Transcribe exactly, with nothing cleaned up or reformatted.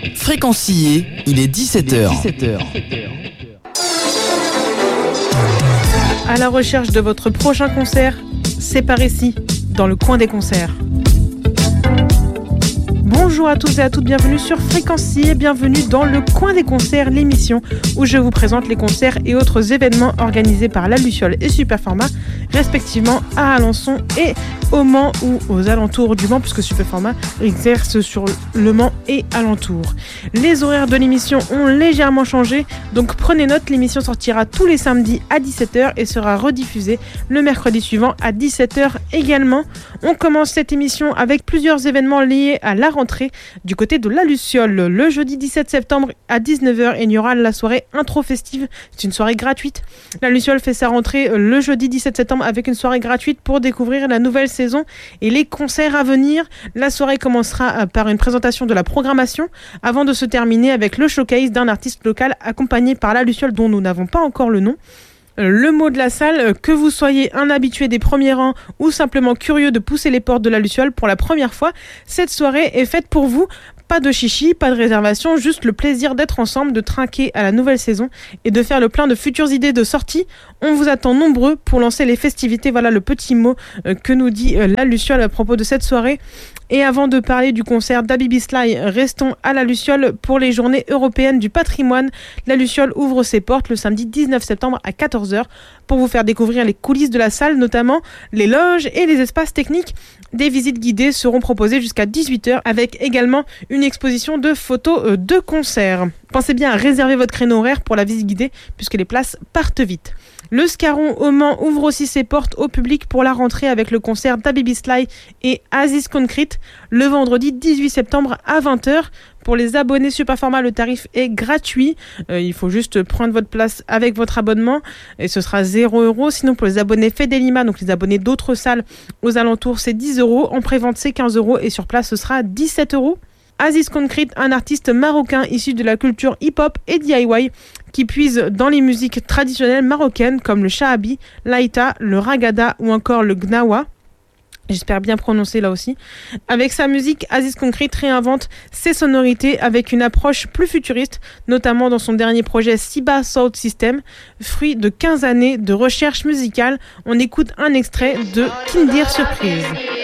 Fréquencier, il est dix-sept heures. À la recherche de votre prochain concert, c'est par ici, dans le coin des concerts. Bonjour à tous et à toutes, bienvenue sur Fréquencier, bienvenue dans le coin des concerts, l'émission où je vous présente les concerts et autres événements organisés par La Luciole et Superformat, respectivement à Alençon et au Mans ou aux alentours du Mans, puisque Superformat exerce sur le Mans et alentours. Les horaires de l'émission ont légèrement changé, donc prenez note, l'émission sortira tous les samedis à dix-sept heures et sera rediffusée le mercredi suivant à dix-sept heures également. On commence cette émission avec plusieurs événements liés à la rentrée du côté de La Luciole. Le jeudi dix-sept septembre à dix-neuf heures, il y aura la soirée intro festive. C'est une soirée gratuite. La Luciole fait sa rentrée le jeudi dix-sept septembre avec une soirée gratuite pour découvrir la nouvelle saison et les concerts à venir. La soirée commencera par une présentation de la programmation avant de se terminer avec le showcase d'un artiste local accompagné par La Luciole dont nous n'avons pas encore le nom. Le mot de la salle, que vous soyez un habitué des premiers rangs ou simplement curieux de pousser les portes de La Luciole pour la première fois, cette soirée est faite pour vous. Pas de chichi, pas de réservation, juste le plaisir d'être ensemble, de trinquer à la nouvelle saison et de faire le plein de futures idées de sortie. On vous attend nombreux pour lancer les festivités. Voilà le petit mot que nous dit La Luciole à propos de cette soirée. Et avant de parler du concert d'Habibi Sly, restons à La Luciole pour les journées européennes du patrimoine. La Luciole ouvre ses portes le samedi dix-neuf septembre à quatorze heures pour vous faire découvrir les coulisses de la salle, notamment les loges et les espaces techniques. Des visites guidées seront proposées jusqu'à dix-huit heures avec également une exposition de photos de concert. Pensez bien à réserver votre créneau horaire pour la visite guidée puisque les places partent vite. Le Scarron au Mans ouvre aussi ses portes au public pour la rentrée avec le concert d'Habibi Sly et Aziz Concrete le vendredi dix-huit septembre à vingt heures. Pour les abonnés Superformat, le tarif est gratuit. Euh, il faut juste prendre votre place avec votre abonnement et ce sera zéro euros. Sinon, pour les abonnés Fedelima, donc les abonnés d'autres salles aux alentours, c'est dix euros. En prévente, c'est quinze euros et sur place, ce sera dix-sept euros. Aziz Concrete, un artiste marocain issu de la culture hip-hop et D I Y qui puise dans les musiques traditionnelles marocaines comme le shahabi, l'aïta, le ragada ou encore le gnawa. J'espère bien prononcer là aussi. Avec sa musique, Aziz Concrete réinvente ses sonorités avec une approche plus futuriste, notamment dans son dernier projet Siba Sound System, fruit de quinze années de recherche musicale. On écoute un extrait de Kindir Surprise.